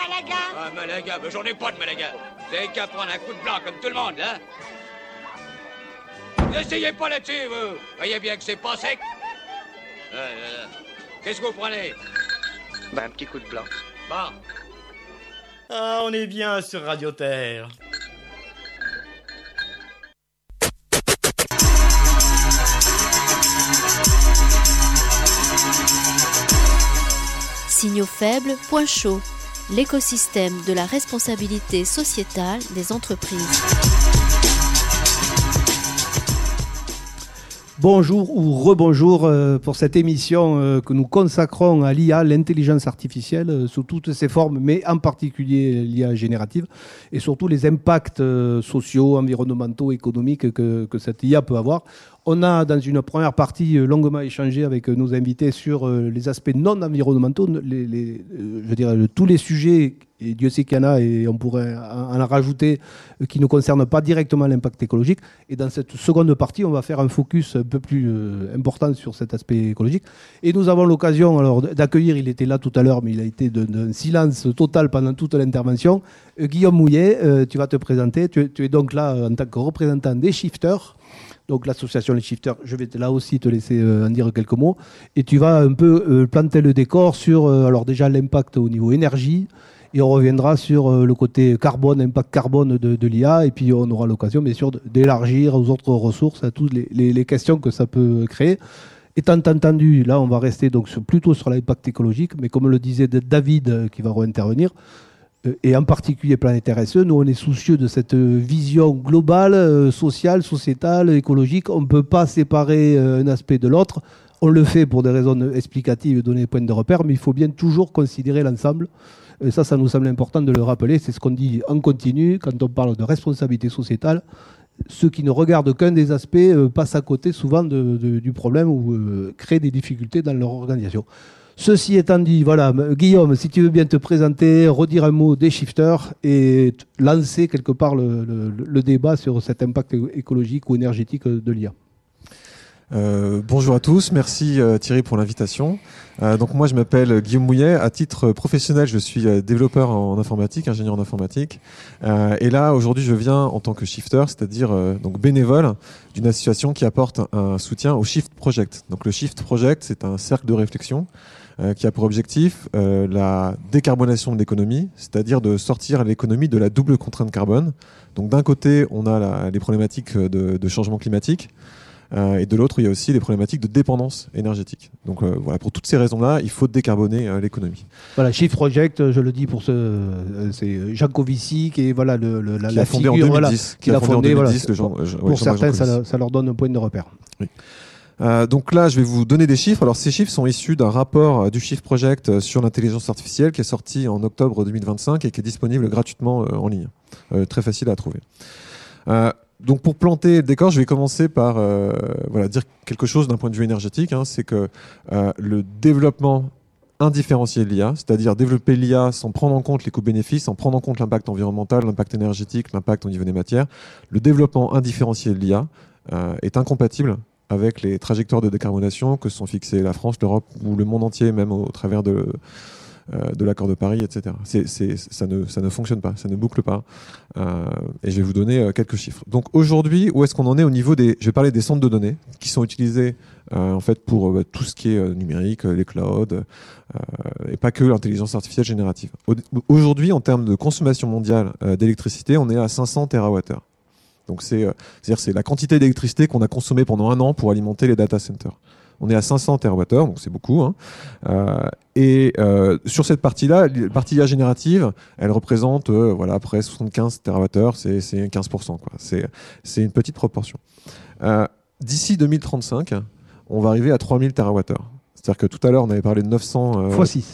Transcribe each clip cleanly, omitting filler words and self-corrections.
Malaga. Ah, Malaga, mais j'en ai pas de Malaga. Vous avez qu'à prendre un coup de blanc comme tout le monde, hein. N'essayez pas là-dessus, vous. Voyez bien que c'est pas sec. Qu'est-ce que vous prenez? Un petit coup de blanc. Bon. Ah, on est bien sur Radio Terre. Signaux faibles, point chaud. L'écosystème de la responsabilité sociétale des entreprises. Bonjour ou rebonjour pour cette émission que nous consacrons à l'IA, l'intelligence artificielle, sous toutes ses formes, mais en particulier l'IA générative, et surtout les impacts sociaux, environnementaux, économiques que cette IA peut avoir. On a, dans une première partie, longuement échangé avec nos invités sur les aspects non environnementaux, je dirais tous les sujets, et Dieu sait qu'il y en a, et on pourrait en rajouter, qui ne concernent pas directement l'impact écologique. Et dans cette seconde partie, on va faire un focus un peu plus important sur cet aspect écologique. Et nous avons l'occasion alors d'accueillir, il était là tout à l'heure, mais il a été d'un silence total pendant toute l'intervention. Guillaume Mouillet, tu vas te présenter. Tu es donc là en tant que représentant des shifters. Donc l'association Les Shifters, je vais là aussi te laisser en dire quelques mots. Et tu vas un peu planter le décor sur alors déjà l'impact au niveau énergie. Et on reviendra sur le côté carbone, impact carbone de l'IA. Et puis on aura l'occasion bien sûr d'élargir aux autres ressources, à toutes les questions que ça peut créer. Étant entendu, là on va rester donc plutôt sur l'impact écologique. Mais comme le disait David qui va réintervenir, et en particulier Planétaire SE, nous on est soucieux de cette vision globale, sociale, sociétale, écologique. On ne peut pas séparer un aspect de l'autre. On le fait pour des raisons explicatives et donner des points de repère, mais il faut bien toujours considérer l'ensemble. Et ça nous semble important de le rappeler. C'est ce qu'on dit en continu quand on parle de responsabilité sociétale. Ceux qui ne regardent qu'un des aspects passent à côté souvent du problème ou créent des difficultés dans leur organisation. Ceci étant dit, voilà, Guillaume, si tu veux bien te présenter, redire un mot des shifters et lancer quelque part le débat sur cet impact écologique ou énergétique de l'IA. Bonjour à tous, merci Thierry pour l'invitation. Donc moi je m'appelle Guillaume Mouillet, à titre professionnel je suis développeur en informatique, ingénieur en informatique. Et là aujourd'hui je viens en tant que shifter, c'est-à-dire donc bénévole d'une association qui apporte un soutien au Shift Project. Donc le Shift Project c'est un cercle de réflexion qui a pour objectif la décarbonation de l'économie, c'est-à-dire de sortir l'économie de la double contrainte carbone. Donc d'un côté on a les problématiques de changement climatique, et de l'autre, il y a aussi les problématiques de dépendance énergétique. Donc voilà, pour toutes ces raisons-là, il faut décarboner l'économie. Voilà, Shift Project, je le dis pour c'est Jacques Covici qui est voilà la fondé figure, en 2010, qui l'a fondé. Voilà, pour certains, ça leur donne un point de repère. Oui. Donc là, je vais vous donner des chiffres. Alors ces chiffres sont issus d'un rapport du Shift Project sur l'intelligence artificielle qui est sorti en octobre 2025 et qui est disponible gratuitement en ligne. Très facile à trouver. Donc pour planter le décor, je vais commencer par dire quelque chose d'un point de vue énergétique. C'est que le développement indifférencié de l'IA, c'est-à-dire développer l'IA sans prendre en compte les coûts-bénéfices, sans prendre en compte l'impact environnemental, l'impact énergétique, l'impact au niveau des matières, le développement indifférencié de l'IA est incompatible avec les trajectoires de décarbonation que se sont fixées la France, l'Europe ou le monde entier, même au travers de l'accord de Paris, etc. Ça ne fonctionne pas, ça ne boucle pas. Et je vais vous donner quelques chiffres. Donc aujourd'hui, où est-ce qu'on en est au niveau des... Je vais parler des centres de données qui sont utilisés en fait pour tout ce qui est numérique, les clouds, et pas que l'intelligence artificielle générative. Aujourd'hui, en termes de consommation mondiale d'électricité, on est à 500 TWh. Donc c'est-à-dire c'est la quantité d'électricité qu'on a consommée pendant un an pour alimenter les data centers. On est à 500 TWh, donc c'est beaucoup. Et sur cette partie-là, la partie IA générative, elle représente près 75 TWh, c'est 15%. Quoi. C'est une petite proportion. D'ici 2035, on va arriver à 3000 TWh. C'est-à-dire que tout à l'heure, on avait parlé de 900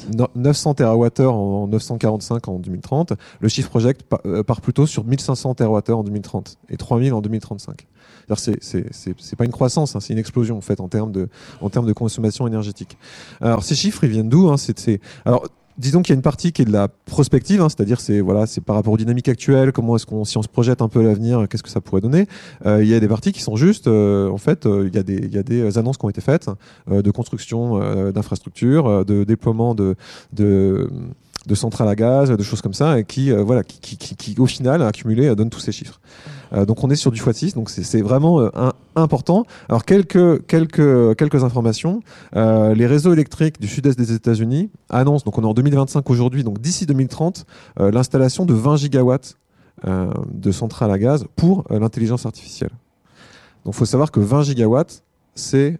TWh en 945 en 2030. Le Shift Project part plutôt sur 1500 TWh en 2030 et 3000 en 2035. C'est pas une croissance, c'est une explosion en fait en termes de consommation énergétique. Alors ces chiffres, ils viennent d'où Alors disons qu'il y a une partie qui est de la prospective, c'est-à-dire c'est par rapport aux dynamiques actuelles, si on se projette un peu à l'avenir, qu'est-ce que ça pourrait donner. Il y a des parties qui sont juste, il y a des annonces qui ont été faites de construction d'infrastructures, de déploiement de de centrales à gaz, de choses comme ça, et qui au final, accumulé, donne tous ces chiffres. Donc on est sur du x6, donc c'est vraiment important. Alors quelques informations. Les réseaux électriques du sud-est des États-Unis annoncent, donc on est en 2025 aujourd'hui, donc d'ici 2030, l'installation de 20 gigawatts de centrales à gaz pour l'intelligence artificielle. Donc il faut savoir que 20 gigawatts, c'est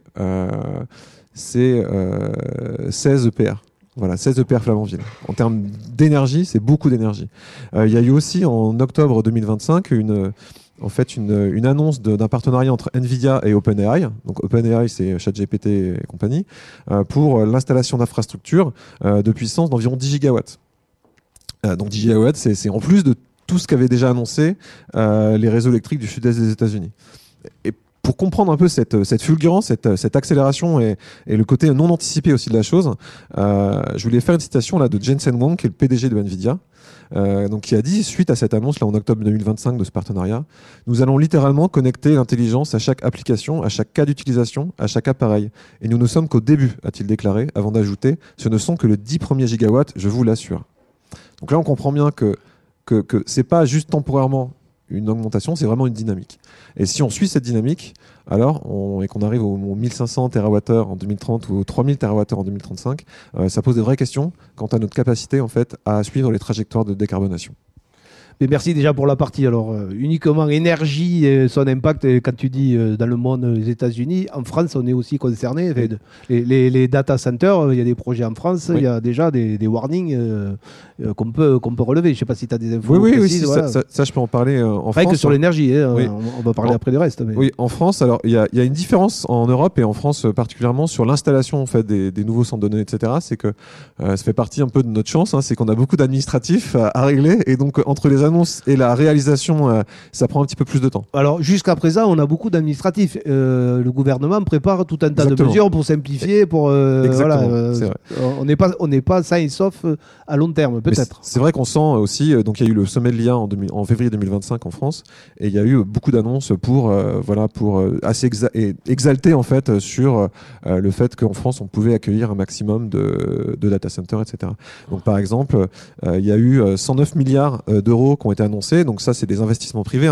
16 EPR. Voilà, 16 EPR Flamanville. En termes d'énergie, c'est beaucoup d'énergie. Il y a eu aussi en octobre 2025 une annonce d'un partenariat entre Nvidia et OpenAI. Donc OpenAI, c'est ChatGPT et compagnie, pour l'installation d'infrastructures de puissance d'environ 10 gigawatts. Donc 10 gigawatts, c'est en plus de tout ce qu'avaient déjà annoncé les réseaux électriques du sud-est des États-Unis. Et pour comprendre un peu cette fulgurance, cette accélération et le côté non anticipé aussi de la chose, je voulais faire une citation là de Jensen Huang, qui est le PDG de Nvidia, donc qui a dit, suite à cette annonce là en octobre 2025 de ce partenariat, nous allons littéralement connecter l'intelligence à chaque application, à chaque cas d'utilisation, à chaque appareil. Et nous ne sommes qu'au début, a-t-il déclaré, avant d'ajouter, ce ne sont que le 10 premiers gigawatts, je vous l'assure. Donc là, on comprend bien que c'est pas juste temporairement une augmentation, c'est vraiment une dynamique. Et si on suit cette dynamique, alors, et qu'on arrive aux 1500 TWh en 2030 ou aux 3000 TWh en 2035, ça pose de vraies questions quant à notre capacité en fait, à suivre les trajectoires de décarbonation. Mais merci déjà pour la partie. Alors, uniquement énergie et son impact, quand tu dis dans le monde, les États-Unis, en France, on est aussi concerné. Les data centers, il y a des projets en France, il y a déjà des warnings qu'on peut relever. Je ne sais pas si tu as des infos précises. Oui, voilà. ça, je peux en parler en France. Pas que sur l'énergie, oui. On va parler après du reste. Mais... Oui, en France, alors il y a une différence en Europe et en France particulièrement sur l'installation en fait, des nouveaux centres de données, etc. C'est que ça fait partie un peu de notre chance, c'est qu'on a beaucoup d'administratifs à régler et donc entre les annonce et la réalisation, ça prend un petit peu plus de temps. Alors, jusqu'à présent, on a beaucoup d'administratifs. Le gouvernement prépare tout un tas de mesures pour simplifier, pour... Exactement, c'est vrai. On n'est pas sain et sauf à long terme, peut-être. C'est vrai qu'on sent aussi... donc, il y a eu le sommet de l'IA en février 2025 en France, et il y a eu beaucoup d'annonces pour assez exalter, en fait, sur le fait qu'en France, on pouvait accueillir un maximum de data centers, etc. Donc, par exemple, il y a eu 109 milliards d'euros qui ont été annoncés. Donc ça, c'est des investissements privés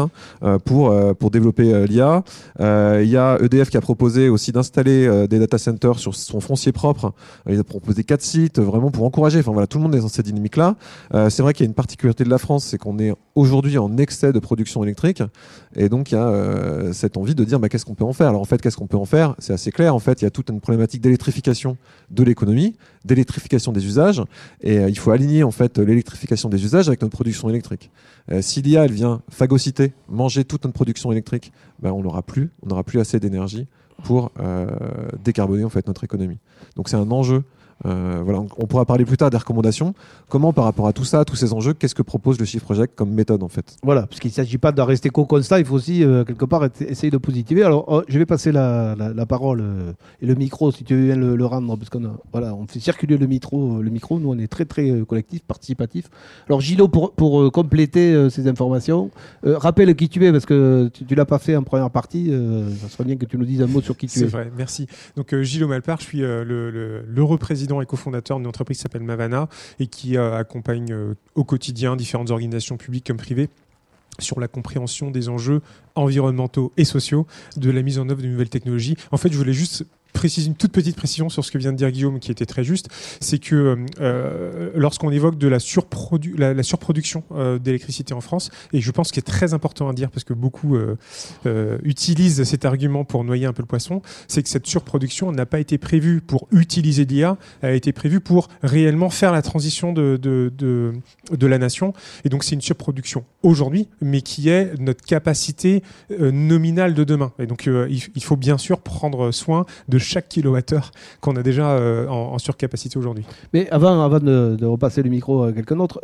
pour développer l'IA. Il y a EDF qui a proposé aussi d'installer des data centers sur son foncier propre. Il a proposé 4 sites vraiment pour encourager. Enfin voilà, tout le monde est dans cette dynamique-là. C'est vrai qu'il y a une particularité de la France, c'est qu'on est aujourd'hui en excès de production électrique. Et donc, il y a cette envie de dire qu'est-ce qu'on peut en faire. Alors en fait, qu'est-ce qu'on peut en faire? C'est assez clair. En fait, il y a toute une problématique d'électrification de l'économie, d'électrification des usages. Et il faut aligner en fait l'électrification des usages avec notre production électrique. Si l'IA elle vient phagocyter, manger toute notre production électrique, on n'aura plus assez d'énergie pour décarboner en fait notre économie. Donc c'est un enjeu. Voilà, on pourra parler plus tard des recommandations. Comment, par rapport à tout ça, à tous ces enjeux, qu'est-ce que propose le Shift Project comme méthode en fait? Voilà, parce qu'il ne s'agit pas de rester constat, il faut aussi quelque part essayer de positiver. Alors, je vais passer la parole et le micro, si tu veux bien le rendre, parce on fait circuler le micro. Nous, on est très très collectif, participatif. Alors, Gillo, pour compléter ces informations, rappelle qui tu es, parce que tu ne l'as pas fait en première partie. Ça serait bien que tu nous dises un mot sur qui tu es. C'est vrai, merci. Donc, Gillo Malpart, je suis l'heureux président et cofondateur d'une entreprise qui s'appelle Mavana et qui accompagne au quotidien différentes organisations publiques comme privées sur la compréhension des enjeux environnementaux et sociaux de la mise en œuvre de nouvelles technologies. En fait, je voulais juste préciser une toute petite précision sur ce que vient de dire Guillaume, qui était très juste, c'est que lorsqu'on évoque de la surproduction d'électricité en France, et je pense qu'il est très important à dire parce que beaucoup utilisent cet argument pour noyer un peu le poisson, c'est que cette surproduction n'a pas été prévue pour utiliser l'IA, elle a été prévue pour réellement faire la transition de la nation. Et donc c'est une surproduction aujourd'hui, mais qui est notre capacité nominale de demain. Et donc il faut bien sûr prendre soin de chaque kilowattheure qu'on a déjà en surcapacité aujourd'hui. Mais avant de repasser le micro à quelqu'un d'autre,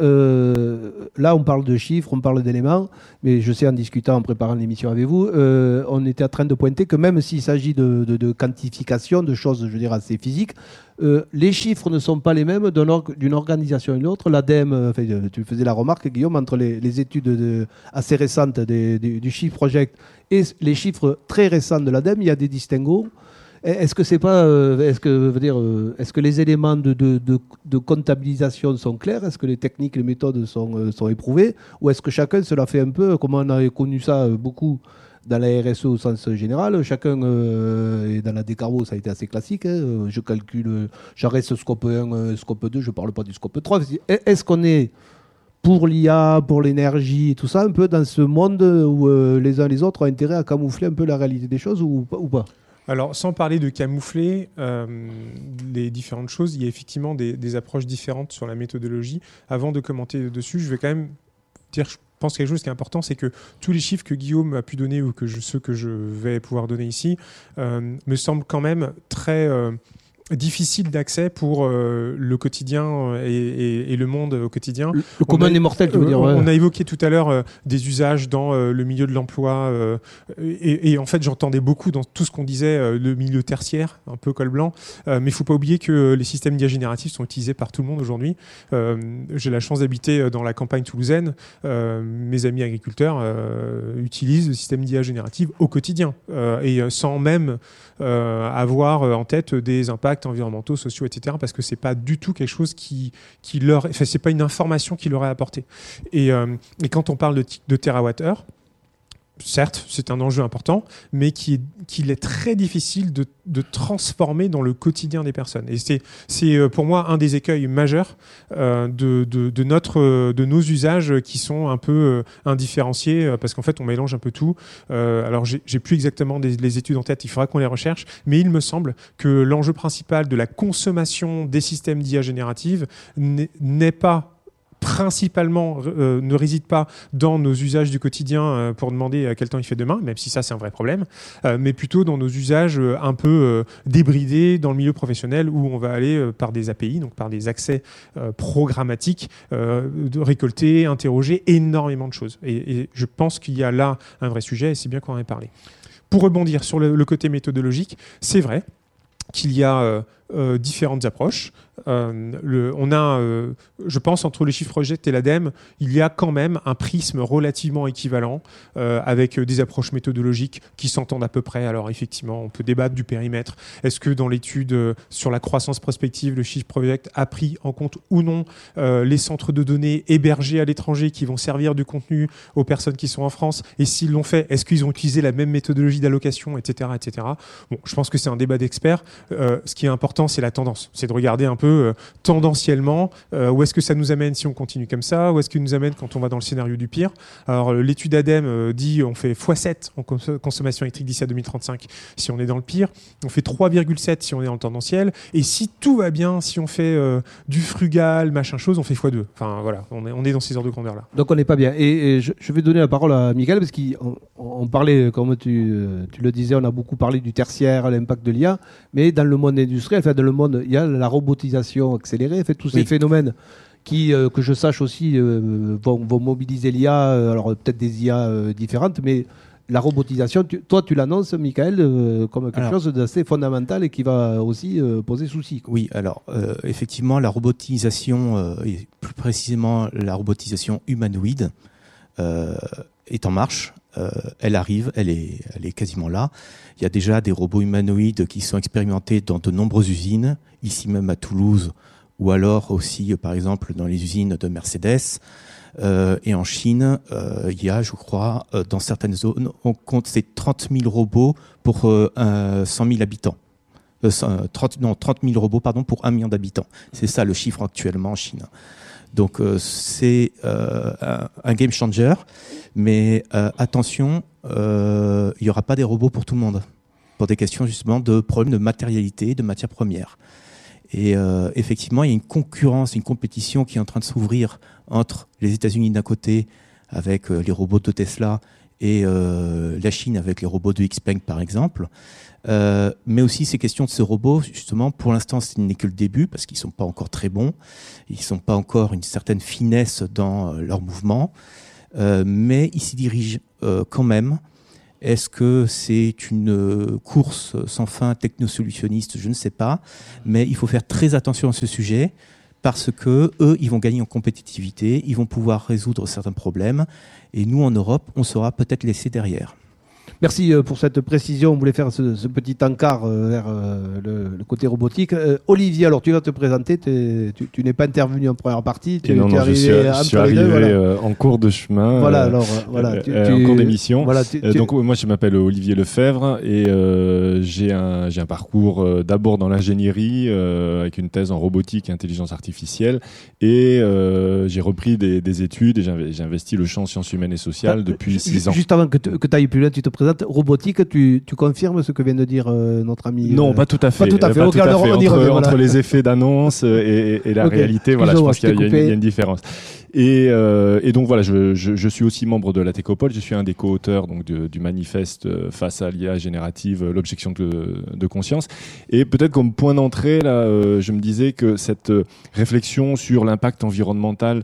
là on parle de chiffres, on parle d'éléments, mais je sais en discutant, en préparant l'émission avec vous, on était en train de pointer que même s'il s'agit de quantification, de choses, je veux dire, assez physiques, les chiffres ne sont pas les mêmes d'une organisation à une autre. L'ADEME, tu faisais la remarque, Guillaume, entre les études assez récentes du Shift Project et les chiffres très récents de l'ADEME, il y a des distinguos. Est-ce que c'est pas, est-ce que les éléments de comptabilisation sont clairs? Est-ce que les techniques, les méthodes sont éprouvées? Ou est-ce que chacun se l'a fait un peu, comme on a connu ça beaucoup dans la RSE au sens général, chacun, et dans la décarbo, ça a été assez classique, hein, je calcule, j'arrête ce scope 1, scope 2, je ne parle pas du scope 3. Est-ce qu'on est pour l'IA, pour l'énergie et tout ça, un peu dans ce monde où les uns les autres ont intérêt à camoufler un peu la réalité des choses ou pas? Alors, sans parler de camoufler les différentes choses, il y a effectivement des approches différentes sur la méthodologie. Avant de commenter dessus, je vais quand même dire, je pense quelque chose qui est important, c'est que tous les chiffres que Guillaume a pu donner ou ceux que je vais pouvoir donner ici me semblent quand même très difficile d'accès pour le quotidien et le monde au quotidien. Le commun des mortels, tu veux dire. Ouais. On a évoqué tout à l'heure des usages dans le milieu de l'emploi et en fait j'entendais beaucoup dans tout ce qu'on disait le milieu tertiaire, un peu col blanc, mais il ne faut pas oublier que les systèmes d'IA génératifs sont utilisés par tout le monde aujourd'hui. J'ai la chance d'habiter dans la campagne toulousaine. Mes amis agriculteurs utilisent le système d'IA générative au quotidien et sans même avoir en tête des impacts environnementaux, sociaux, etc. Parce que c'est pas du tout quelque chose qui leur, enfin c'est pas une information qui leur est apportée. Et quand on parle de terawattheure, certes, c'est un enjeu important, mais qu'il est très difficile de transformer dans le quotidien des personnes. Et c'est pour moi un des écueils majeurs de nos usages qui sont un peu indifférenciés, parce qu'en fait, on mélange un peu tout. Alors, j'ai plus exactement les études en tête, il faudra qu'on les recherche, mais il me semble que l'enjeu principal de la consommation des systèmes d'IA générative n'est pas principalement ne réside pas dans nos usages du quotidien pour demander à quel temps il fait demain, même si ça c'est un vrai problème, mais plutôt dans nos usages un peu débridés dans le milieu professionnel où on va aller par des API, donc par des accès programmatiques, de récolter, interroger énormément de choses. Et je pense qu'il y a là un vrai sujet et c'est bien qu'on en ait parlé. Pour rebondir sur le côté méthodologique, c'est vrai qu'il y a différentes approches. On a, je pense, entre les chiffres project et l'ADEME, il y a quand même un prisme relativement équivalent avec des approches méthodologiques qui s'entendent à peu près. Alors effectivement, on peut débattre du périmètre. Est-ce que dans l'étude sur la croissance prospective, le chiffre project a pris en compte ou non les centres de données hébergés à l'étranger qui vont servir de contenu aux personnes qui sont en France? Et s'ils l'ont fait, est-ce qu'ils ont utilisé la même méthodologie d'allocation, etc., etc. Bon, je pense que c'est un débat d'experts. Ce qui est important, c'est la tendance. C'est de regarder un peu tendanciellement où est-ce que ça nous amène si on continue comme ça, où est-ce qu'il nous amène quand on va dans le scénario du pire. Alors l'étude ADEME dit on fait x7 en consommation électrique d'ici à 2035 si on est dans le pire, on fait 3,7 si on est dans le tendanciel, et si tout va bien, si on fait du frugal, machin chose, on fait x2. Enfin voilà, on est dans ces ordres de grandeur là. Donc on n'est pas bien. Et je vais donner la parole à Michael parce qu'on parlait, comme tu le disais, on a beaucoup parlé du tertiaire, l'impact de l'IA, mais dans le monde industriel, enfin dans le monde, il y a la robotisation accélérée, fait tous ces phénomènes qui, que je sache aussi, vont mobiliser l'IA, alors peut-être des IA différentes, mais la robotisation, toi tu l'annonces, Michael, comme quelque chose d'assez fondamental et qui va aussi poser souci. Oui, alors effectivement, la robotisation, et plus précisément la robotisation humanoïde, est en marche. Elle arrive, elle est quasiment là. Il y a déjà des robots humanoïdes qui sont expérimentés dans de nombreuses usines, ici même à Toulouse, ou alors aussi, par exemple, dans les usines de Mercedes. Et en Chine, il y a, je crois, dans certaines zones, on compte 30 000 robots pour 100 000 habitants. 30 000 robots pardon, pour 1 million d'habitants. C'est ça le chiffre actuellement en Chine. Donc c'est un game changer, mais attention, il n'y aura pas des robots pour tout le monde, pour des questions justement de problèmes de matérialité, de matières premières. Et effectivement, il y a une concurrence, une compétition qui est en train de s'ouvrir entre les États-Unis d'un côté, avec les robots de Tesla, et la Chine avec les robots de Xpeng par exemple. Mais aussi ces questions de ces robots, justement, pour l'instant, ce n'est que le début, parce qu'ils ne sont pas encore très bons, ils ne sont pas encore une certaine finesse dans leur mouvement, mais ils s'y dirigent quand même. Est-ce que c'est une course sans fin technosolutionniste? Je ne sais pas, mais il faut faire très attention à ce sujet, parce que eux, ils vont gagner en compétitivité, ils vont pouvoir résoudre certains problèmes, et nous, en Europe, on sera peut-être laissés derrière. Merci pour cette précision. On voulait faire ce petit encart vers le côté robotique. Olivier, alors tu vas te présenter. Tu n'es pas intervenu en première partie. Tu es arrivé je suis arrivé en cours de chemin. Voilà, en cours d'émission. Voilà, donc moi, je m'appelle Olivier Lefebvre et j'ai un parcours d'abord dans l'ingénierie avec une thèse en robotique et intelligence artificielle. Et j'ai repris des études et j'ai investi le champ sciences humaines et sociales depuis 6 ans. Juste avant que tu ailles plus loin, tu te présentes. Robotique, tu confirmes ce que vient de dire notre ami Non, pas tout à fait. Pas tout à fait. Entre les effets d'annonce et la réalité, voilà, je pense qu'il y a une différence. Et donc voilà, je suis aussi membre de la Techopole. Je suis un des co-auteurs donc du manifeste face à l'IA générative, l'objection de conscience. Et peut-être comme point d'entrée, là, je me disais que cette réflexion sur l'impact environnemental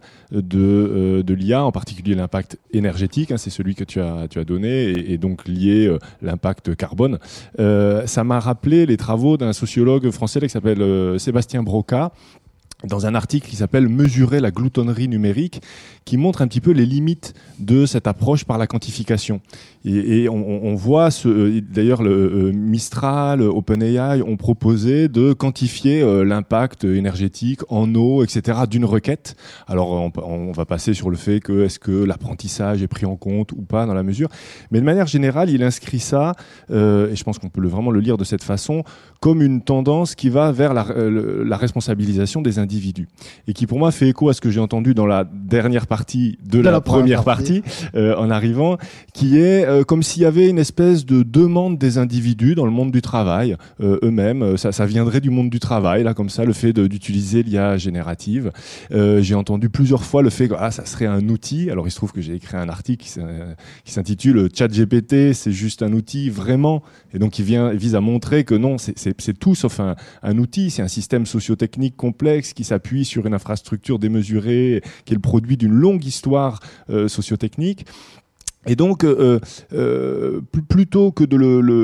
de l'IA, en particulier l'impact énergétique, c'est celui que tu as donné, et donc lié l'impact carbone, ça m'a rappelé les travaux d'un sociologue français qui s'appelle Sébastien Broca, dans un article qui s'appelle « Mesurer la gloutonnerie numérique », qui montre un petit peu les limites de cette approche par la quantification. Et on voit, d'ailleurs, Mistral, OpenAI ont proposé de quantifier l'impact énergétique en eau, etc., d'une requête. Alors, on va passer sur le fait que est-ce que l'apprentissage est pris en compte ou pas dans la mesure. Mais de manière générale, il inscrit ça, et je pense qu'on peut vraiment le lire de cette façon, comme une tendance qui va vers la responsabilisation des individus. Et qui, pour moi, fait écho à ce que j'ai entendu dans la dernière partie de la première partie en arrivant, qui est comme s'il y avait une espèce de demande des individus dans le monde du travail eux-mêmes. Ça viendrait du monde du travail, là, comme ça, le fait d'utiliser l'IA générative. J'ai entendu plusieurs fois le fait que ça serait un outil. Alors, il se trouve que j'ai écrit un article qui s'intitule « ChatGPT, c'est juste un outil, vraiment ». Et donc, il vise à montrer que non, c'est tout sauf un outil. C'est un système socio-technique complexe qui s'appuie sur une infrastructure démesurée, qui est le produit d'une longue histoire socio-technique. Et donc, plutôt que de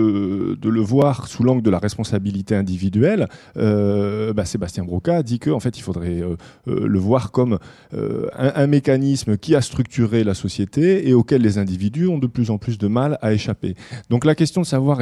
le voir sous l'angle de la responsabilité individuelle, Sébastien Broca dit qu'en fait, il faudrait le voir comme un mécanisme qui a structuré la société et auquel les individus ont de plus en plus de mal à échapper. Donc, la question de savoir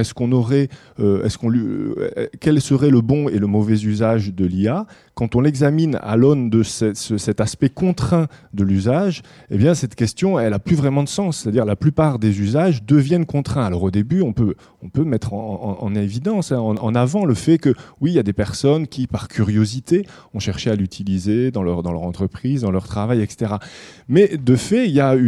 quel serait le bon et le mauvais usage de l'IA, quand on l'examine à l'aune de cet aspect contraint de l'usage, eh bien, cette question, elle n'a plus vraiment de sens. C'est-à-dire, la plupart des usages deviennent contraints. Alors, au début, on peut mettre en évidence, en avant le fait que, oui, il y a des personnes qui, par curiosité, ont cherché à l'utiliser dans leur entreprise, dans leur travail, etc. Mais, de fait, il y a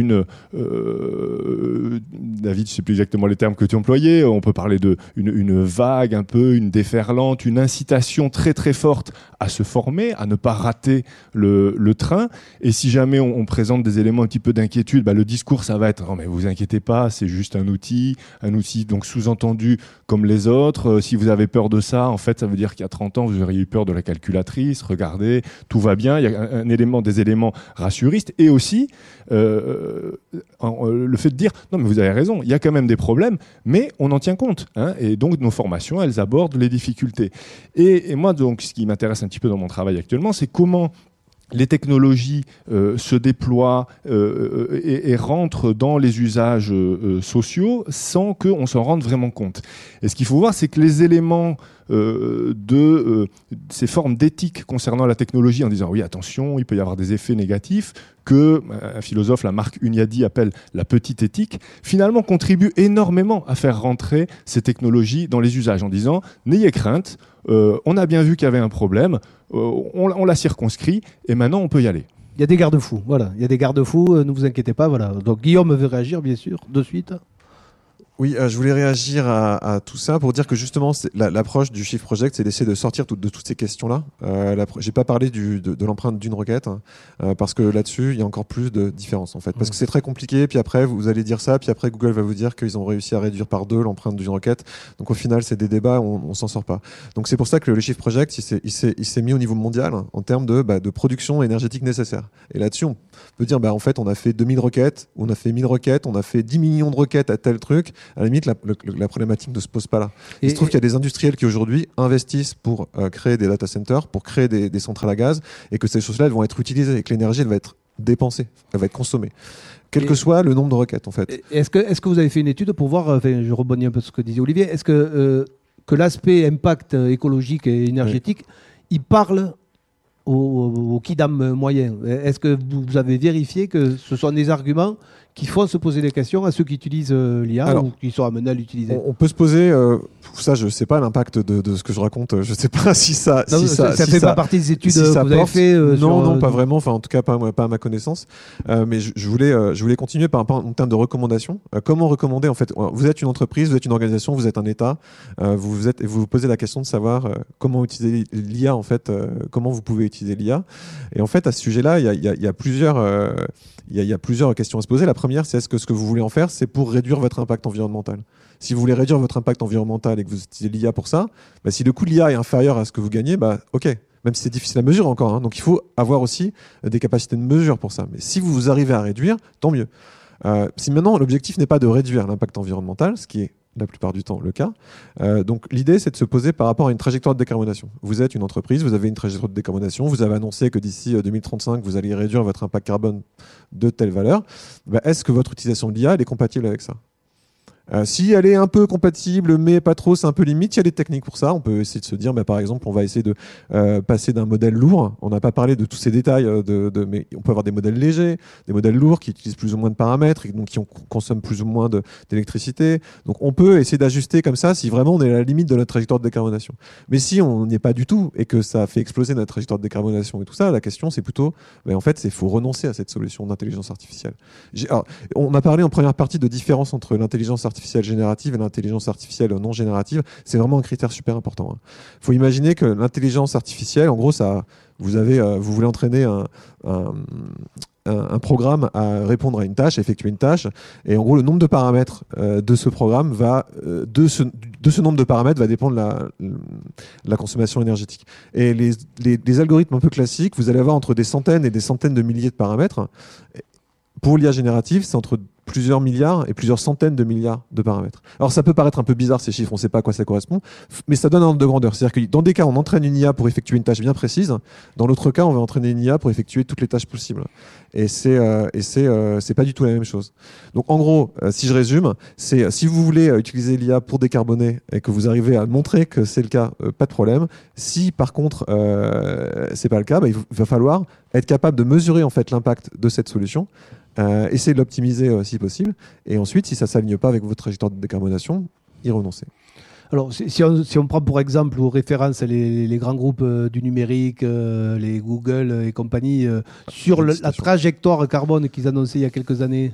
David, je ne sais plus exactement les termes que tu employais, on peut parler une vague un peu, une déferlante, une incitation très, très forte à se former, à ne pas rater le train. Et si jamais on présente des éléments un petit peu d'inquiétude, le discours, ça va être « Non, mais vous inquiétez pas, c'est juste un outil donc sous-entendu comme les autres. Si vous avez peur de ça, en fait, ça veut dire qu'il y a 30 ans, vous auriez eu peur de la calculatrice. Regardez, tout va bien. » Il y a des éléments rassuristes. Et aussi, le fait de dire « Non, mais vous avez raison, il y a quand même des problèmes, mais on en tient compte. » Et donc, nos formations, elles abordent les difficultés. Et moi, donc, ce qui m'intéresse un petit peu dans mon travail actuellement, c'est comment les technologies se déploient et rentrent dans les usages sociaux sans qu'on s'en rende vraiment compte. Et ce qu'il faut voir, c'est que les éléments de ces formes d'éthique concernant la technologie, en disant oui, attention, il peut y avoir des effets négatifs, que un philosophe, Marc Hunyadi, appelle la petite éthique, finalement contribue énormément à faire rentrer ces technologies dans les usages, en disant n'ayez crainte, on a bien vu qu'il y avait un problème, on l'a circonscrit, et maintenant on peut y aller. Il y a des garde-fous, voilà. Il y a des garde-fous, ne vous inquiétez pas, voilà. Donc Guillaume veut réagir, bien sûr, de suite. Oui, je voulais réagir à tout ça pour dire que justement, l'approche du Shift Project, c'est d'essayer de sortir de toutes ces questions-là. J'ai pas parlé de l'empreinte d'une requête, parce que là-dessus, il y a encore plus de différences en fait. Parce que c'est très compliqué, puis après, vous allez dire ça, puis après, Google va vous dire qu'ils ont réussi à réduire par 2 l'empreinte d'une requête. Donc au final, c'est des débats, on s'en sort pas. Donc c'est pour ça que le Shift Project, il s'est mis au niveau mondial en termes de production énergétique nécessaire. Et là-dessus, on peut dire, en fait, on a fait 2000 requêtes, on a fait 1000 requêtes, on a fait 10 millions de requêtes à tel truc. À la limite, la problématique ne se pose pas là. Il se trouve qu'il y a des industriels qui aujourd'hui investissent pour créer des data centers, pour créer des centrales à gaz, et que ces choses-là, elles vont être utilisées, et que l'énergie, elle va être dépensée, elle va être consommée. Quel que soit le nombre de requêtes, en fait. Est-ce que vous avez fait une étude pour voir, je rebondis un peu sur ce que disait Olivier, est-ce que l'aspect impact écologique et énergétique, il parle au kidam moyen? Est-ce que vous avez vérifié que ce sont des arguments qui font se poser des questions à ceux qui utilisent l'IA ou qui sont amenés à l'utiliser? On peut se poser, ça je ne sais pas l'impact de ce que je raconte, je ne sais pas si ça... ça fait pas partie des études que vous avez fait Non, pas vraiment, enfin en tout cas pas à ma connaissance. Mais je voulais continuer par rapport en termes de recommandations. Comment recommander en fait? Vous êtes une entreprise, vous êtes une organisation, vous êtes un État, vous vous posez la question de savoir comment utiliser l'IA en fait, comment vous pouvez utiliser l'IA. Et en fait à ce sujet-là, il y a plusieurs... Il y a plusieurs questions à se poser. La première, c'est est-ce que ce que vous voulez en faire, c'est pour réduire votre impact environnemental? Si vous voulez réduire votre impact environnemental et que vous utilisez l'IA pour ça, si le coût de l'IA est inférieur à ce que vous gagnez, ok, même si c'est difficile à mesurer encore. Donc il faut avoir aussi des capacités de mesure pour ça. Mais si vous arrivez à réduire, tant mieux. Si maintenant l'objectif n'est pas de réduire l'impact environnemental, ce qui est la plupart du temps le cas. Donc l'idée, c'est de se poser par rapport à une trajectoire de décarbonation. Vous êtes une entreprise, vous avez une trajectoire de décarbonation, vous avez annoncé que d'ici 2035, vous allez réduire votre impact carbone de telle valeur. Est-ce que votre utilisation de l'IA est compatible avec ça? Si elle est un peu compatible, mais pas trop, c'est un peu limite, il y a des techniques pour ça. On peut essayer de se dire, par exemple, on va essayer de passer d'un modèle lourd. On n'a pas parlé de tous ces détails, mais on peut avoir des modèles légers, des modèles lourds qui utilisent plus ou moins de paramètres, et donc qui consomment plus ou moins d'électricité. Donc on peut essayer d'ajuster comme ça si vraiment on est à la limite de notre trajectoire de décarbonation. Mais si on n'y est pas du tout et que ça fait exploser notre trajectoire de décarbonation et tout ça, la question c'est plutôt, en fait, il faut renoncer à cette solution d'intelligence artificielle. Alors, on a parlé en première partie de différence entre l'intelligence artificielle générative et l'intelligence artificielle non générative. C'est vraiment un critère super important. Il faut imaginer que l'intelligence artificielle, en gros, vous voulez entraîner un programme à répondre à une tâche, à effectuer une tâche, et en gros, le nombre de paramètres de ce programme de ce nombre de paramètres va dépendre la consommation énergétique. Et les algorithmes un peu classiques, vous allez avoir entre des centaines et des centaines de milliers de paramètres. Pour l'IA générative, c'est entre plusieurs milliards et plusieurs centaines de milliards de paramètres. Alors ça peut paraître un peu bizarre ces chiffres, on ne sait pas à quoi ça correspond, mais ça donne un ordre de grandeur. C'est-à-dire que dans des cas, on entraîne une IA pour effectuer une tâche bien précise, dans l'autre cas, on va entraîner une IA pour effectuer toutes les tâches possibles. Et c'est pas du tout la même chose. Donc en gros, si je résume, c'est si vous voulez utiliser l'IA pour décarboner et que vous arrivez à montrer que c'est le cas, pas de problème. Si par contre c'est pas le cas, il va falloir être capable de mesurer en fait l'impact de cette solution. Essayer de l'optimiser si possible, et ensuite, si ça ne s'aligne pas avec votre trajectoire de décarbonation, y renoncer. Alors, si on prend pour exemple ou référence les grands groupes du numérique, les Google et compagnie, sur la trajectoire carbone qu'ils annonçaient il y a quelques années,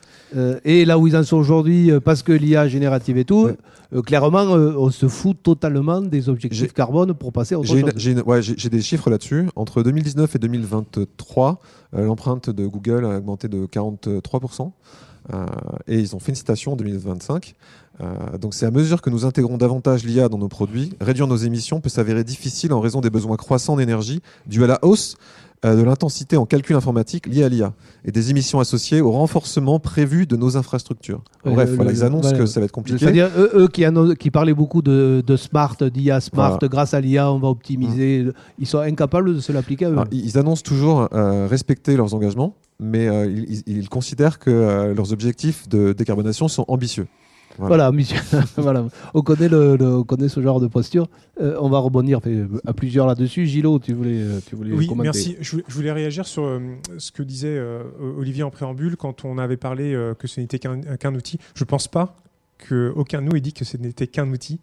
et là où ils en sont aujourd'hui, parce que l'IA générative et tout, clairement, on se fout totalement des objectifs carbone pour passer à autre chose. J'ai des chiffres là-dessus. Entre 2019 et 2023, l'empreinte de Google a augmenté de 43%. Et ils ont fait une citation en 2025. Donc c'est à mesure que nous intégrons davantage l'IA dans nos produits, réduire nos émissions peut s'avérer difficile en raison des besoins croissants d'énergie dus à la hausse de l'intensité en calcul informatique liée à l'IA et des émissions associées au renforcement prévu de nos infrastructures. Bref, ils annoncent que ça va être compliqué. C'est-à-dire eux qui parlaient beaucoup de smart, d'IA smart, grâce à l'IA, on va optimiser. Ils sont incapables de se l'appliquer à eux. Alors, ils annoncent toujours respecter leurs engagements, mais ils considèrent que leurs objectifs de décarbonation sont ambitieux. Voilà, voilà. On connaît ce genre de posture. On va rebondir à plusieurs là-dessus. Gilot, tu voulais oui, commenter. Merci. Je voulais réagir sur ce que disait Olivier en préambule quand on avait parlé que ce n'était qu'un outil. Je ne pense pas qu'aucun de nous ait dit que ce n'était qu'un outil.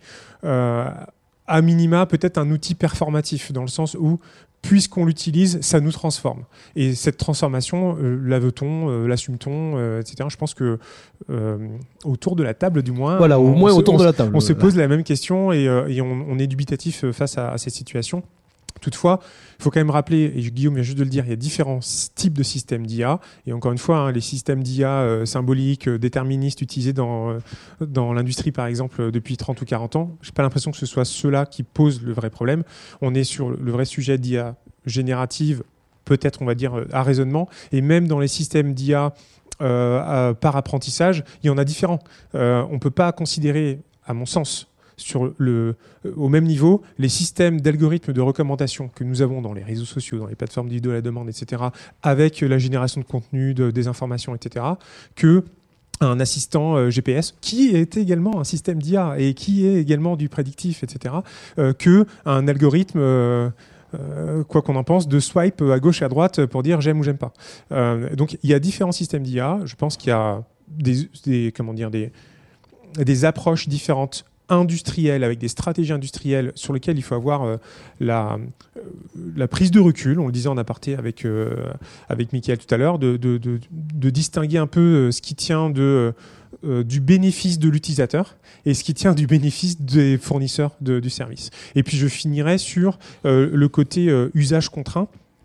À minima, peut-être un outil performatif, dans le sens où puisqu'on l'utilise, ça nous transforme. Et cette transformation, la veut-on, l'assume-t-on, etc. Je pense que autour de la table, du moins, voilà, au moins autour de la table, on se pose la même question et on est dubitatif face à cette situation. Toutefois, il faut quand même rappeler, et Guillaume vient juste de le dire, il y a différents types de systèmes d'IA. Et encore une fois, les systèmes d'IA symboliques, déterministes, utilisés dans l'industrie, par exemple, depuis 30 ou 40 ans, je n'ai pas l'impression que ce soit ceux-là qui posent le vrai problème. On est sur le vrai sujet d'IA générative, peut-être, on va dire, à raisonnement. Et même dans les systèmes d'IA par apprentissage, il y en a différents. On ne peut pas considérer, à mon sens, au même niveau les systèmes d'algorithmes de recommandation que nous avons dans les réseaux sociaux, dans les plateformes de la demande, etc., avec la génération de contenu, des informations, etc., que un assistant GPS, qui est également un système d'IA et qui est également du prédictif, etc., que un algorithme... quoi qu'on en pense, de swipe à gauche et à droite pour dire j'aime ou j'aime pas. Donc il y a différents systèmes d'IA. Je pense qu'il y a des approches différentes industrielles, avec des stratégies industrielles sur lesquelles il faut avoir la prise de recul. On le disait en aparté avec Mickaël tout à l'heure, de distinguer un peu ce qui tient du bénéfice de l'utilisateur et ce qui tient du bénéfice des fournisseurs du service. Et puis je finirai sur le côté usage contraint.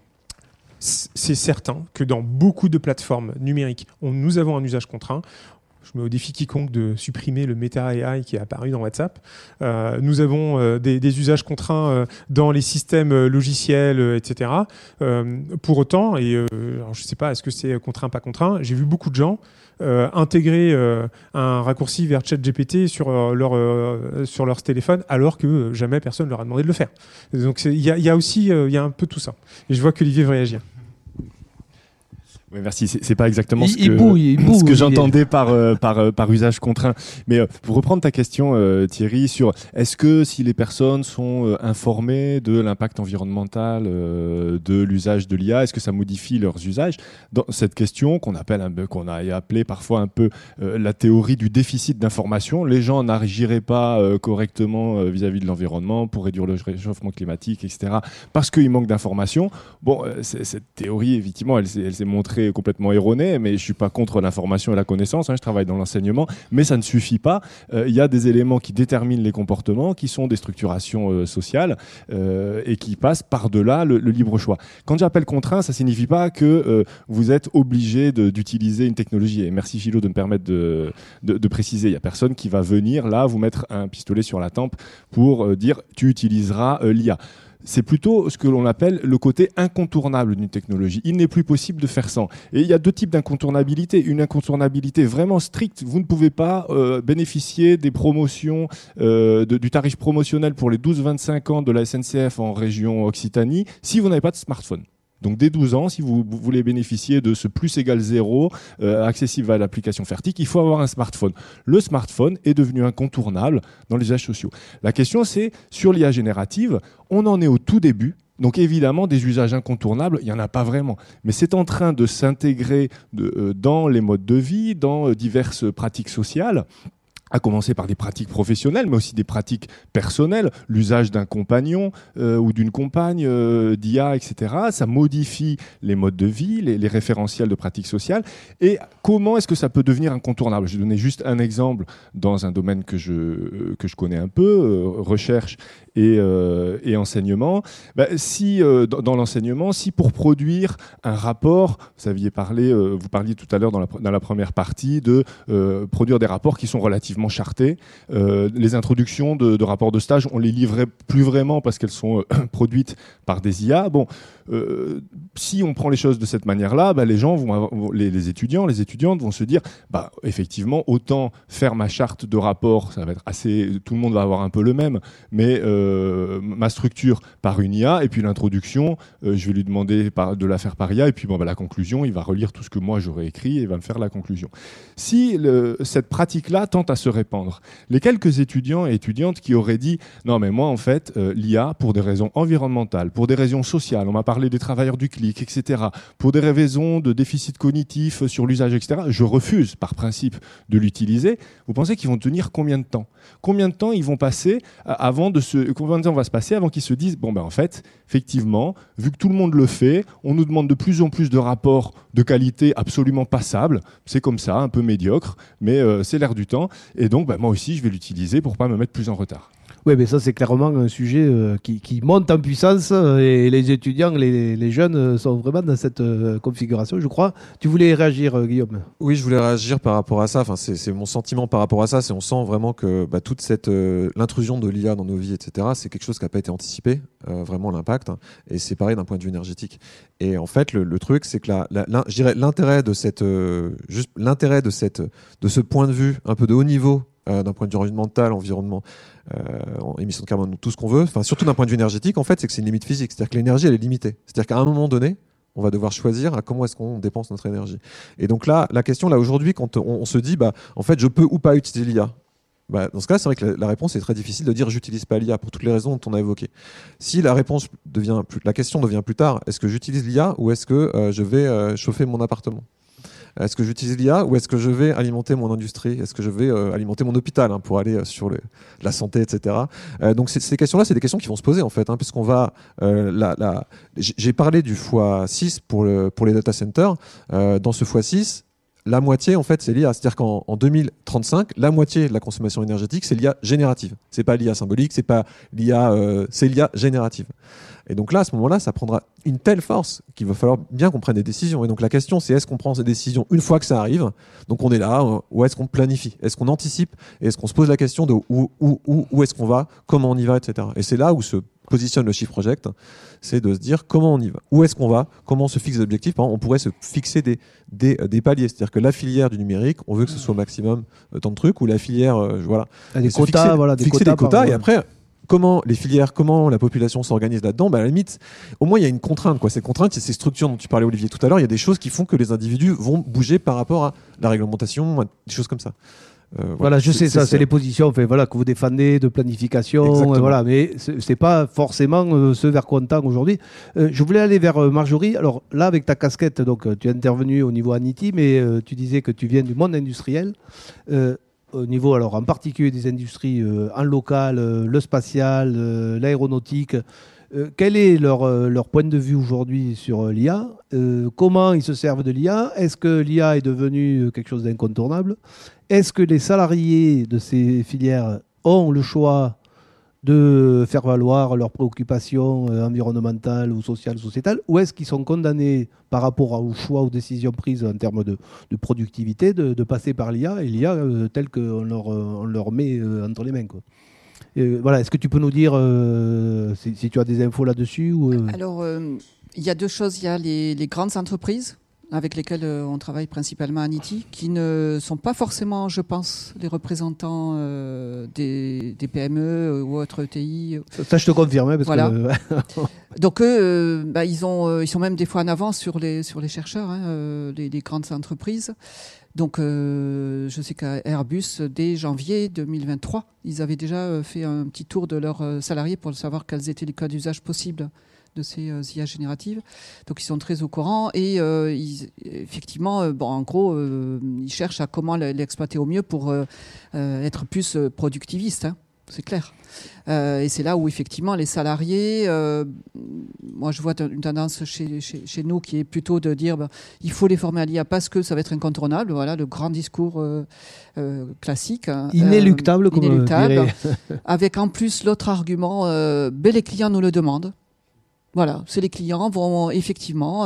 C'est certain que dans beaucoup de plateformes numériques, nous avons un usage contraint. Je mets au défi quiconque de supprimer le Meta AI qui est apparu dans WhatsApp. Nous avons des usages contraints dans les systèmes logiciels, etc. Pour autant, alors je ne sais pas, est-ce que c'est contraint, pas contraint, j'ai vu beaucoup de gens intégrer un raccourci vers ChatGPT sur leur téléphone, alors que jamais personne ne leur a demandé de le faire. Donc il y a aussi un peu tout ça. Et je vois qu'Olivier veut réagir. Oui, merci. C'est pas exactement ce que j'entendais par usage contraint. Mais pour reprendre ta question, Thierry, sur est-ce que si les personnes sont informées de l'impact environnemental de l'usage de l'IA, est-ce que ça modifie leurs usages? Dans cette question qu'on a appelé parfois un peu la théorie du déficit d'information, les gens n'agiraient pas correctement vis-à-vis de l'environnement pour réduire le réchauffement climatique, etc. parce qu'il manque d'informations. Bon, cette théorie, effectivement, elle s'est montrée complètement erronée, mais je ne suis pas contre l'information et la connaissance, je travaille dans l'enseignement, mais ça ne suffit pas. Il y a des éléments qui déterminent les comportements, qui sont des structurations sociales et qui passent par-delà le libre choix. Quand j'appelle contraint, ça ne signifie pas que vous êtes obligé d'utiliser une technologie. Et merci Philo de me permettre de préciser. Il n'y a personne qui va venir là vous mettre un pistolet sur la tempe pour dire tu utiliseras l'IA. C'est plutôt ce que l'on appelle le côté incontournable d'une technologie. Il n'est plus possible de faire sans. Et il y a deux types d'incontournabilité. Une incontournabilité vraiment stricte. Vous ne pouvez pas bénéficier des promotions, du tarif promotionnel pour les 12-25 ans de la SNCF en région Occitanie si vous n'avez pas de smartphone. Donc dès 12 ans, si vous voulez bénéficier de ce plus égale 0 accessible à l'application Fertic, il faut avoir un smartphone. Le smartphone est devenu incontournable dans les usages sociaux. La question c'est, sur l'IA générative, on en est au tout début. Donc évidemment, des usages incontournables, il n'y en a pas vraiment. Mais c'est en train de s'intégrer dans les modes de vie, dans diverses pratiques sociales, à commencer par des pratiques professionnelles, mais aussi des pratiques personnelles, l'usage d'un compagnon ou d'une compagne d'IA, etc. Ça modifie les modes de vie, les référentiels de pratiques sociales. Et comment est-ce que ça peut devenir incontournable? Je vais donner juste un exemple dans un domaine que je connais un peu, recherche et enseignement. Si dans l'enseignement, si pour produire un rapport, vous parliez tout à l'heure dans la première partie de produire des rapports qui sont relativement chartés. Les introductions de rapports de stage, on les livrait plus vraiment parce qu'elles sont produites par des IA. Bon, si on prend les choses de cette manière-là, les étudiants, les étudiantes vont se dire, effectivement, autant faire ma charte de rapport, ça va être tout le monde va avoir un peu le même, mais ma structure par une IA, et puis l'introduction, je vais lui demander de la faire par IA, et puis la conclusion, il va relire tout ce que moi j'aurais écrit et il va me faire la conclusion. Si cette pratique-là tente à se répandre, les quelques étudiants et étudiantes qui auraient dit non mais moi en fait l'IA pour des raisons environnementales, pour des raisons sociales, on m'a parlé des travailleurs du clic, etc., pour des raisons de déficit cognitif sur l'usage, etc., je refuse par principe de l'utiliser. Vous pensez qu'ils vont tenir combien de temps? Combien de temps ils vont passer combien de temps va se passer avant qu'ils se disent en fait, effectivement, vu que tout le monde le fait, on nous demande de plus en plus de rapports de qualité absolument passables, c'est comme ça, un peu médiocre, mais c'est l'air du temps, et donc moi aussi je vais l'utiliser pour pas me mettre plus en retard. Oui, mais ça, c'est clairement un sujet qui monte en puissance et les étudiants, les jeunes sont vraiment dans cette configuration, je crois. Tu voulais réagir, Guillaume? Oui, je voulais réagir par rapport à ça. Enfin, c'est mon sentiment par rapport à ça. On sent vraiment que toute cette l'intrusion de l'IA dans nos vies, etc., c'est quelque chose qui n'a pas été anticipé, vraiment l'impact. Et c'est pareil d'un point de vue énergétique. Et en fait, le truc, c'est que je dirais l'intérêt de ce point de vue un peu de haut niveau d'un point de vue environnemental, émissions de carbone, tout ce qu'on veut, enfin surtout d'un point de vue énergétique, en fait, c'est que c'est une limite physique. C'est-à-dire que l'énergie, elle est limitée. C'est-à-dire qu'à un moment donné, on va devoir choisir à comment est-ce qu'on dépense notre énergie. Et donc là, la question, là, aujourd'hui, quand on se dit, en fait, je peux ou pas utiliser l'IA, dans ce cas, c'est vrai que la réponse est très difficile de dire j'utilise pas l'IA pour toutes les raisons dont on a évoqué. Si la question devient plus tard, est-ce que j'utilise l'IA ou est-ce que je vais chauffer mon appartement ? Est-ce que j'utilise l'IA ou est-ce que je vais alimenter mon industrie ? Est-ce que je vais alimenter mon hôpital pour aller sur la santé, etc. Donc ces questions-là, c'est des questions qui vont se poser en fait, puisqu'on va... J'ai parlé du x6 pour les data centers. Dans ce x6, la moitié, en fait, c'est l'IA. C'est-à-dire qu'en 2035, la moitié de la consommation énergétique, c'est l'IA générative. C'est pas l'IA symbolique, c'est pas l'IA, c'est l'IA générative. Et donc là, à ce moment-là, ça prendra une telle force qu'il va falloir bien qu'on prenne des décisions. Et donc la question, c'est est-ce qu'on prend ces décisions une fois que ça arrive ? Donc on est là, ou est-ce qu'on planifie ? Est-ce qu'on anticipe ? Et est-ce qu'on se pose la question de où est-ce qu'on va ? Comment on y va ? Etc. Et c'est là où se positionne le Shift Project, c'est de se dire comment on y va, où est-ce qu'on va, comment on se fixe des objectifs. Par exemple, on pourrait se fixer des paliers, c'est-à-dire que la filière du numérique, on veut que ce soit au maximum tant de trucs, ou la filière, des quotas, fixer des quotas, et après, comment les filières, comment la population s'organise là-dedans, à la limite, au moins il y a une contrainte. Cette contrainte, c'est ces structures dont tu parlais, Olivier, tout à l'heure. Il y a des choses qui font que les individus vont bouger par rapport à la réglementation, des choses comme ça. Voilà, je sais, ça, c'est les positions que vous défendez de planification, mais c'est pas forcément ce vers quoi on tend aujourd'hui. Je voulais aller vers Marjorie. Alors là, avec ta casquette, donc tu es intervenu au niveau Anity, mais tu disais que tu viens du monde industriel. Au niveau, alors en particulier des industries en local, le spatial, l'aéronautique. Quel est leur point de vue aujourd'hui sur l'IA ? Comment ils se servent de l'IA ? Est-ce que l'IA est devenue quelque chose d'incontournable ? Est-ce que les salariés de ces filières ont le choix de faire valoir leurs préoccupations environnementales ou sociales, sociétales ? Ou est-ce qu'ils sont condamnés par rapport aux choix, aux décisions prises en termes de productivité, de passer par l'IA, et l'IA telle qu'on leur met entre les mains, quoi. Est-ce que tu peux nous dire si tu as des infos là-dessus Alors, il y a deux choses. Il y a les grandes entreprises avec lesquelles on travaille principalement à Anity, qui ne sont pas forcément, je pense, les représentants des PME ou autres ETI. Ça, je te confirme. Donc eux, ils sont même des fois en avance sur les chercheurs, les grandes entreprises. Donc, je sais qu'à Airbus, dès janvier 2023, ils avaient déjà fait un petit tour de leurs salariés pour savoir quels étaient les cas d'usage possibles de ces IA génératives. Donc, ils sont très au courant et effectivement, en gros, ils cherchent à comment l'exploiter au mieux pour être plus productiviste. C'est clair. Et c'est là où, effectivement, les salariés... moi, je vois une tendance chez nous qui est plutôt de dire il faut les former à l'IA parce que ça va être incontournable. Voilà, le grand discours classique. Inéluctable, comme inéluctable. Avec en plus l'autre argument, les clients nous le demandent. Voilà, c'est les clients vont effectivement,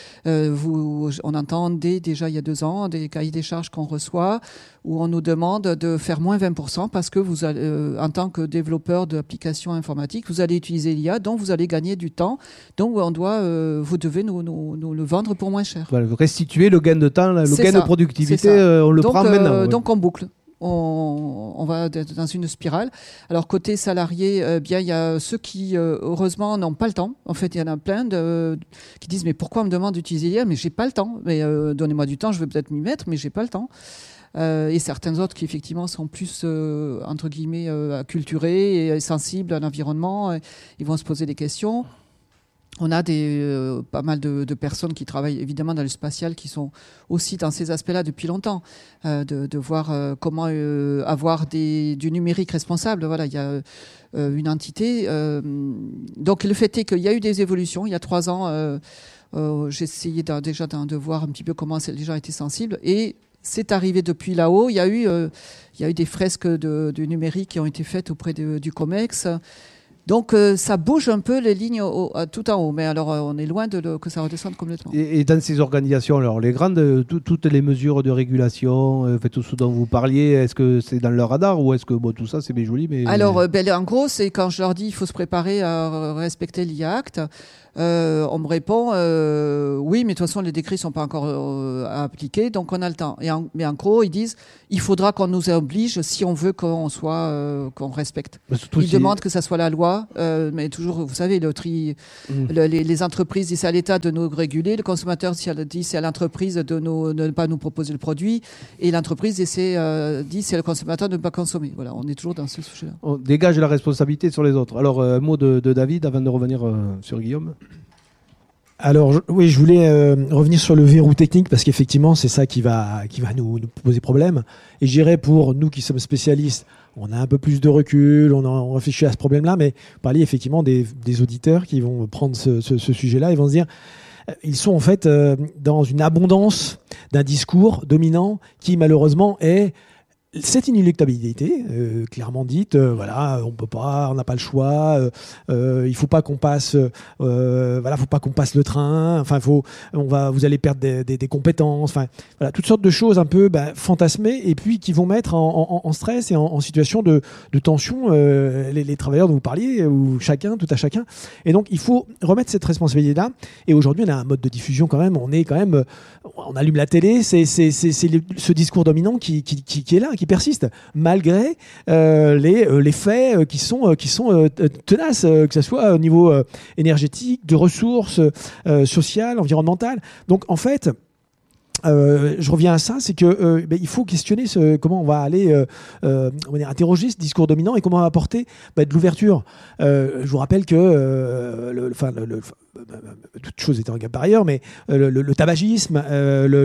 on entendait déjà il y a 2 ans des cahiers des charges qu'on reçoit où on nous demande de faire moins 20% parce que vous allez, en tant que développeur d'applications informatiques, vous allez utiliser l'IA, donc vous allez gagner du temps, donc vous devez nous le vendre pour moins cher. Voilà, restituer le gain de temps, le gain de productivité, on le prend maintenant. Donc on boucle. On va dans une spirale. Alors, côté salarié, il y a ceux qui, heureusement, n'ont pas le temps. En fait, il y en a plein qui disent « Mais pourquoi on me demande d'utiliser l'IA ? Mais j'ai pas le temps. Mais donnez-moi du temps, je vais peut-être m'y mettre, mais j'ai pas le temps. » Et certains autres qui, effectivement, sont plus, entre guillemets, acculturés et sensibles à l'environnement. Ils vont se poser des questions. On a pas mal de personnes qui travaillent évidemment dans le spatial qui sont aussi dans ces aspects-là depuis longtemps, de voir comment avoir du numérique responsable. Voilà, il y a une entité. Donc le fait est qu'il y a eu des évolutions. Il y a 3 ans, j'ai essayé déjà de voir un petit peu comment les gens étaient sensibles et c'est arrivé depuis là-haut. Il y a eu des fresques de numérique qui ont été faites auprès du COMEX. Donc ça bouge un peu les lignes tout en haut, mais alors on est loin que ça redescende complètement. Et dans ces organisations, alors les grandes, toutes les mesures de régulation, tout ce dont vous parliez, est-ce que c'est dans leur radar ou est-ce que tout ça c'est bien joli mais... Alors en gros, c'est quand je leur dis il faut se préparer à respecter l'IA Act, On me répond oui, mais de toute façon les décrets sont pas encore appliqués, donc on a le temps. Mais en gros, ils disent il faudra qu'on nous oblige si on veut qu'on respecte. Ils demandent que ça soit la loi, mais toujours, vous savez, les entreprises disent c'est à l'État de nous réguler, le consommateur dit c'est à l'entreprise de ne pas nous proposer le produit, et l'entreprise dit c'est le consommateur de ne pas consommer. Voilà, on est toujours dans ce sujet-là. On dégage la responsabilité sur les autres. Alors, un mot de David avant de revenir sur Guillaume. Alors, oui, je voulais revenir sur le verrou technique parce qu'effectivement, c'est ça qui va nous poser problème. Et je dirais pour nous qui sommes spécialistes, on a un peu plus de recul, on réfléchit à ce problème-là, mais parler effectivement des auditeurs qui vont prendre ce sujet-là et vont se dire, ils sont en fait dans une abondance d'un discours dominant qui malheureusement est cette inéluctabilité, clairement dite, voilà, on peut pas, on n'a pas le choix, il faut pas qu'on passe, voilà, faut pas qu'on passe le train, enfin, vous allez perdre des compétences, enfin, voilà, toutes sortes de choses un peu fantasmées et puis qui vont mettre en stress et en situation de tension les travailleurs dont vous parliez ou tout à chacun. Et donc, il faut remettre cette responsabilité-là. Et aujourd'hui, on a un mode de diffusion quand même. On allume la télé, c'est ce discours dominant qui est là, qui persiste malgré les faits qui sont tenaces, que ce soit au niveau énergétique, de ressources sociales, environnementales. Donc en fait, je reviens à ça, c'est que il faut questionner comment on va aller interroger ce discours dominant et comment on va apporter de l'ouverture. Je vous rappelle que toute chose étant égale par ailleurs, mais le tabagisme, les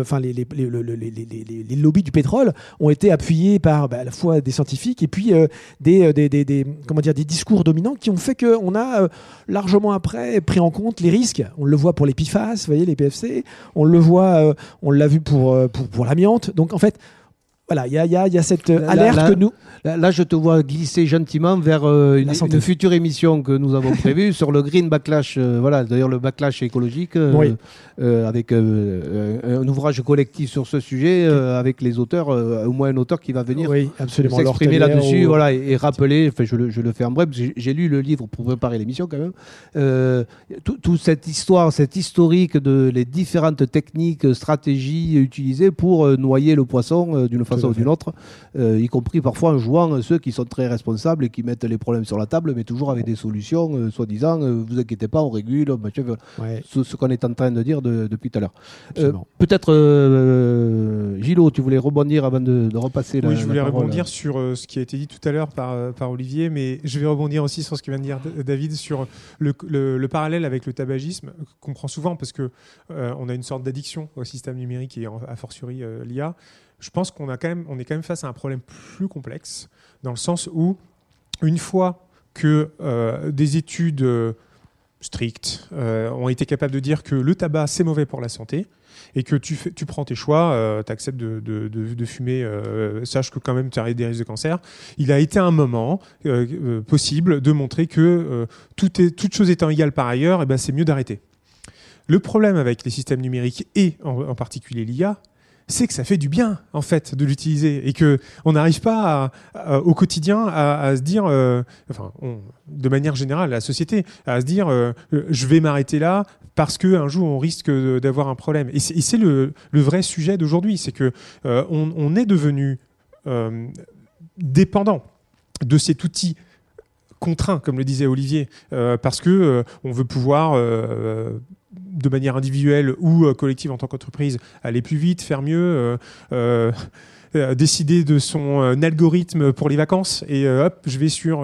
lobbies du pétrole ont été appuyés par à la fois des scientifiques et puis des discours dominants qui ont fait qu'on a largement après pris en compte les risques. On le voit pour les PFAS, vous voyez, les PFC, on l'a vu pour l'amiante. Donc en fait, voilà, il y a cette alerte que nous... Là, je te vois glisser gentiment vers une future émission que nous avons prévue sur le Green Backlash. Voilà, d'ailleurs, le backlash écologique, oui. Avec un ouvrage collectif sur ce sujet, avec les auteurs, au moins un auteur qui va venir s'exprimer là-dessus voilà, et rappeler, enfin, je le fais en bref, j'ai lu le livre pour préparer l'émission quand même, toute cette histoire, cette historique de les différentes techniques, stratégies utilisées pour noyer le poisson d'une façon ou d'une autre, y compris parfois en jouant ceux qui sont très responsables et qui mettent les problèmes sur la table, mais toujours avec des solutions, soi-disant, vous inquiétez pas, on régule, ce qu'on est en train de dire depuis tout à l'heure. Peut-être, Gilot, tu voulais rebondir avant de repasser la parole. Oui, je voulais rebondir sur ce qui a été dit tout à l'heure par Olivier, mais je vais rebondir aussi sur ce que vient de dire David, sur le parallèle avec le tabagisme, qu'on prend souvent parce qu'on a une sorte d'addiction au système numérique et a fortiori l'IA. Je pense qu'on est quand même face à un problème plus complexe, dans le sens où, une fois que des études strictes ont été capables de dire que le tabac, c'est mauvais pour la santé, et que tu prends tes choix, tu acceptes de fumer, sache que quand même tu as des risques de cancer, il a été un moment possible de montrer que toute chose étant égale par ailleurs, c'est mieux d'arrêter. Le problème avec les systèmes numériques et en particulier l'IA, c'est que ça fait du bien, en fait, de l'utiliser et qu'on n'arrive pas au quotidien à se dire, de manière générale, la société, à se dire je vais m'arrêter là parce qu'un jour on risque d'avoir un problème. Et c'est le vrai sujet d'aujourd'hui, c'est qu'on est devenu dépendant de cet outil contraint, comme le disait Olivier, parce qu'on veut pouvoir... de manière individuelle ou collective en tant qu'entreprise, aller plus vite, faire mieux, décider de son algorithme pour les vacances et hop, je vais sur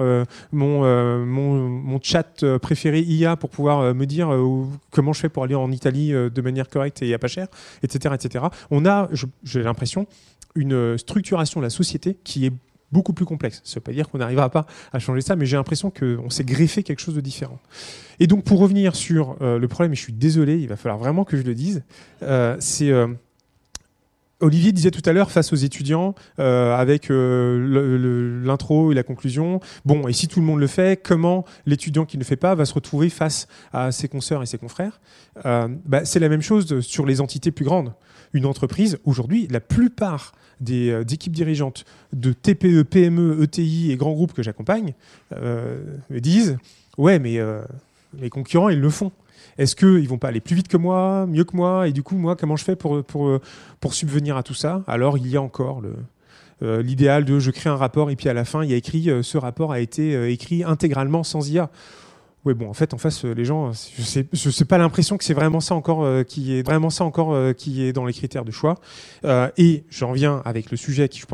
mon chat préféré IA pour pouvoir me dire comment je fais pour aller en Italie de manière correcte et à pas cher, etc. etc. On a, j'ai l'impression, une structuration de la société qui est beaucoup plus complexe. Ça ne veut pas dire qu'on n'arrivera pas à changer ça, mais j'ai l'impression qu'on s'est greffé quelque chose de différent. Et donc, pour revenir sur le problème, et je suis désolé, il va falloir vraiment que je le dise, c'est... Olivier disait tout à l'heure, face aux étudiants, avec l'intro et la conclusion, bon, et si tout le monde le fait, comment l'étudiant qui ne le fait pas va se retrouver face à ses consoeurs et ses confrères ? C'est la même chose sur les entités plus grandes. Une entreprise, aujourd'hui, la plupart des équipes dirigeantes de TPE, PME, ETI et grands groupes que j'accompagne me disent « Ouais, mais mes concurrents, ils le font. Est-ce qu'ils vont pas aller plus vite que moi, mieux que moi? Et du coup, moi, comment je fais pour subvenir à tout ça? Alors, il y a encore l'idéal de je crée un rapport et puis à la fin, il y a écrit ce rapport a été écrit intégralement sans IA. Oui, bon, en fait, en face, les gens, je sais pas l'impression que c'est vraiment ça encore qui est dans les critères de choix. Et j'en viens avec le sujet qui, je pense,